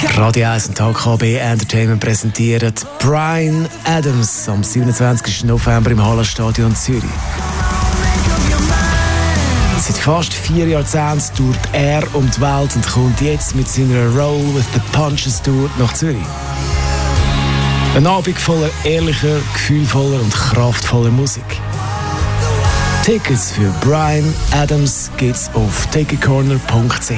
Radio 1 und HKB Entertainment präsentiert Bryan Adams am 27. November im Hallenstadion Zürich. Seit fast 4 Jahrzehnten tourt er um die Welt und kommt jetzt mit seiner Roll with the Punches Tour nach Zürich. Ein Abend voller ehrlicher, gefühlvoller und kraftvoller Musik. Tickets für Bryan Adams gibt's auf ticketcorner.ch.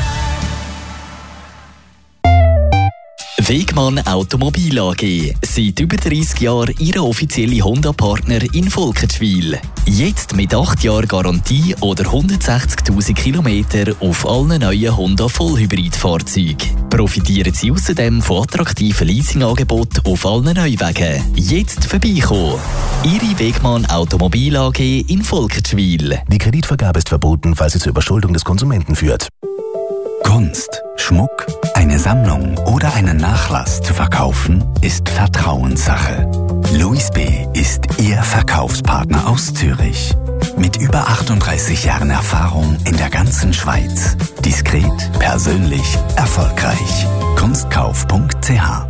Wegmann Automobil AG. Seit über 30 Jahren Ihr offizieller Honda-Partner in Volkertwil. Jetzt mit 8 Jahren Garantie oder 160'000 Kilometer auf allen neuen Honda Vollhybrid-Fahrzeugen. Profitieren Sie außerdem von attraktiven Leasingangeboten auf allen Neuwagen. Jetzt vorbeikommen. Ihre Wegmann Automobil AG in Volkertwil. Die Kreditvergabe ist verboten, falls sie zur Überschuldung des Konsumenten führt. Kunst, Schmuck, eine Sammlung oder einen Nachlass zu verkaufen, ist Vertrauenssache. Louis B. ist Ihr Verkaufspartner aus Zürich. Mit über 38 Jahren Erfahrung in der ganzen Schweiz. Diskret, persönlich, erfolgreich. Kunstkauf.ch.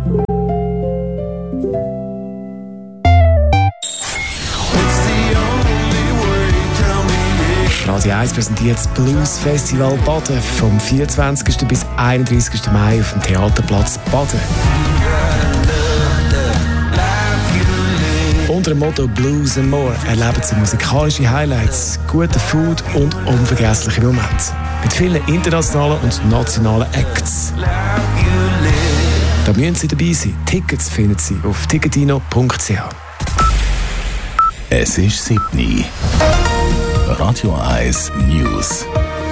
Radio 1 präsentiert das Blues Festival Baden vom 24. bis 31. Mai auf dem Theaterplatz Baden. Unter dem Motto Blues and More erleben Sie musikalische Highlights, gute Food und unvergessliche Momente. Mit vielen internationalen und nationalen Acts. Da müssen Sie dabei sein. Tickets finden Sie auf ticketino.ch. Es ist 7 Uhr. Radio 1 News.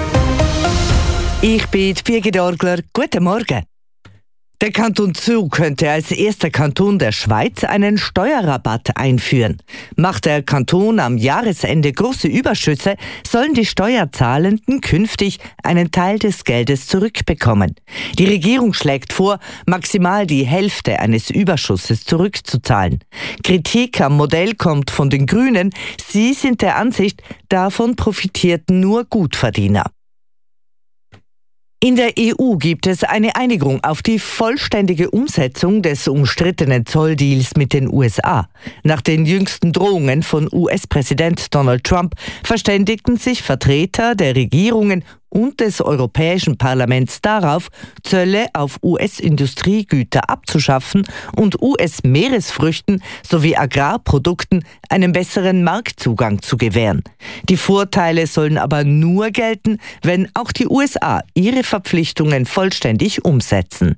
Ich bin Birgit Orgler. Guten Morgen. Der Kanton Zug könnte als erster Kanton der Schweiz einen Steuerrabatt einführen. Macht der Kanton am Jahresende große Überschüsse, sollen die Steuerzahlenden künftig einen Teil des Geldes zurückbekommen. Die Regierung schlägt vor, maximal die Hälfte eines Überschusses zurückzuzahlen. Kritik am Modell kommt von den Grünen. Sie sind der Ansicht, davon profitierten nur Gutverdiener. In der EU gibt es eine Einigung auf die vollständige Umsetzung des umstrittenen Zolldeals mit den USA. Nach den jüngsten Drohungen von US-Präsident Donald Trump verständigten sich Vertreter der Regierungen und des Europäischen Parlaments darauf, Zölle auf US-Industriegüter abzuschaffen und US-Meeresfrüchten sowie Agrarprodukten einen besseren Marktzugang zu gewähren. Die Vorteile sollen aber nur gelten, wenn auch die USA ihre Verpflichtungen vollständig umsetzen.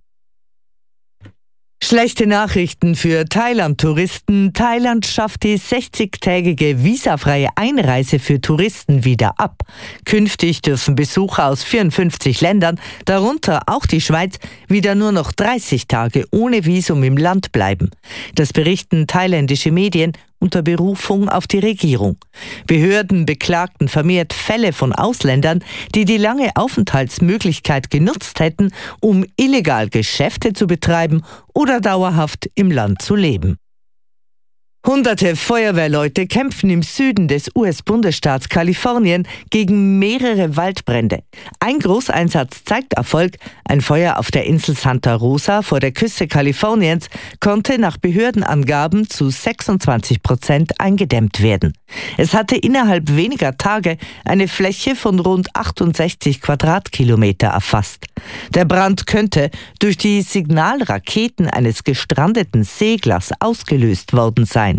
Schlechte Nachrichten für Thailand-Touristen. Thailand schafft die 60-tägige visafreie Einreise für Touristen wieder ab. Künftig dürfen Besucher aus 54 Ländern, darunter auch die Schweiz, wieder nur noch 30 Tage ohne Visum im Land bleiben. Das berichten thailändische Medien unter Berufung auf die Regierung. Behörden beklagten vermehrt Fälle von Ausländern, die die lange Aufenthaltsmöglichkeit genutzt hätten, um illegal Geschäfte zu betreiben oder dauerhaft im Land zu leben. Hunderte Feuerwehrleute kämpfen im Süden des US-Bundesstaats Kalifornien gegen mehrere Waldbrände. Ein Großeinsatz zeigt Erfolg. Ein Feuer auf der Insel Santa Rosa vor der Küste Kaliforniens konnte nach Behördenangaben zu 26% eingedämmt werden. Es hatte innerhalb weniger Tage eine Fläche von rund 68 Quadratkilometer erfasst. Der Brand könnte durch die Signalraketen eines gestrandeten Seglers ausgelöst worden sein.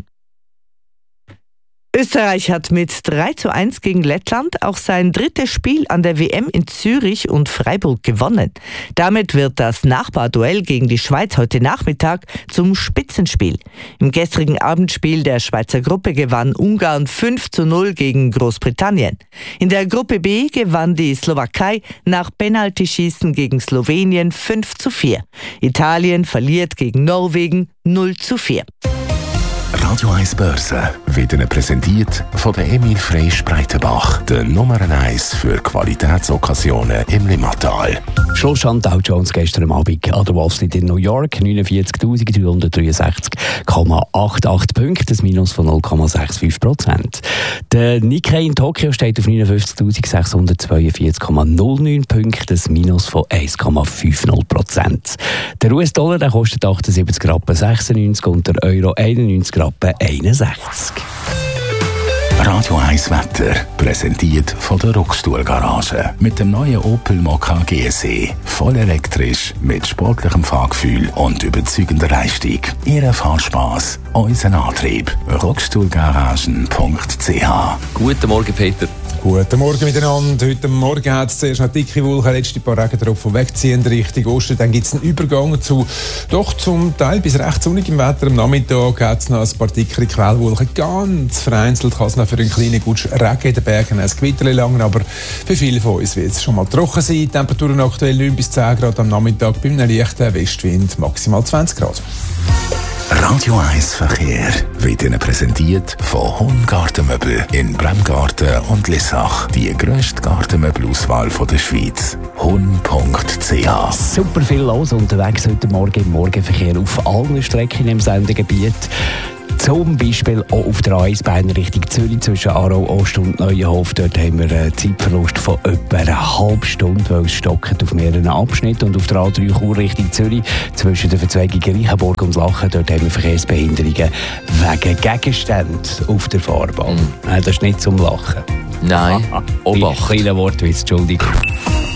Österreich hat mit 3:1 gegen Lettland auch sein drittes Spiel an der WM in Zürich und Freiburg gewonnen. Damit wird das Nachbarduell gegen die Schweiz heute Nachmittag zum Spitzenspiel. Im gestrigen Abendspiel der Schweizer Gruppe gewann Ungarn 5:0 gegen Großbritannien. In der Gruppe B gewann die Slowakei nach Penaltyschießen gegen Slowenien 5:4. Italien verliert gegen Norwegen 0:4. Radio 1 Börse wird Ihnen präsentiert von der Emil Frey Spreitenbach, der Nummer 1 für Qualitätsokkasionen im Limmatal. Schlussstand Dow Jones gestern Abend an der Wall Street in New York, 49.363,88 Punkte, das Minus von 0,65%. Der Nikkei in Tokio steht auf 59.642,09 Punkte, das Minus von 1,50%. Der US-Dollar der kostet 78,96 und der Euro 91,61. Radio 1 Wetter, präsentiert von der Rockstuhl-Garage. Mit dem neuen Opel Mokka GSE. Voll elektrisch, mit sportlichem Fahrgefühl und überzeugender Leistung. Ihr Fahrspass, unser Antrieb. Rockstuhlgaragen.ch. Guten Morgen, Peter. Guten Morgen miteinander. Heute Morgen hat es zuerst noch dicke Wolken, letzte paar Regentropfen wegziehen Richtung Osten. Dann gibt es einen Übergang zu doch zum Teil bis recht sonnigem Wetter. Am Nachmittag hat es noch ein paar dickere Quellwolken. Ganz vereinzelt kann es noch für einen kleinen Gutsch Regen in den Bergen ein Gewitter langen, aber für viele von uns wird es schon mal trocken sein. Die Temperaturen aktuell 9 bis 10 Grad am Nachmittag, bei einem leichten Westwind maximal 20 Grad. Radio 1 Verkehr wird Ihnen präsentiert von Hun Gartenmöbel in Bremgarten und Lissach. Die grösste Gartenmöbelauswahl der Schweiz. Hun.ch. Super viel los unterwegs heute Morgen im Morgenverkehr auf allen Strecken im Sendegebiet. Zum Beispiel auch auf der A1 Richtung Zürich zwischen Aarau Ost und Neuenhof. Dort haben wir einen Zeitverlust von etwa einer halben Stunde, weil es stockt auf mehreren Abschnitten. Und auf der A3 Chur Richtung Zürich zwischen der Verzweigung Reichenburg und Lachen, dort haben wir Verkehrsbehinderungen wegen Gegenständen auf der Fahrbahn. Das ist nicht zum Lachen. Nein, auch Lachen. Kleiner Wortwitz, Entschuldigung.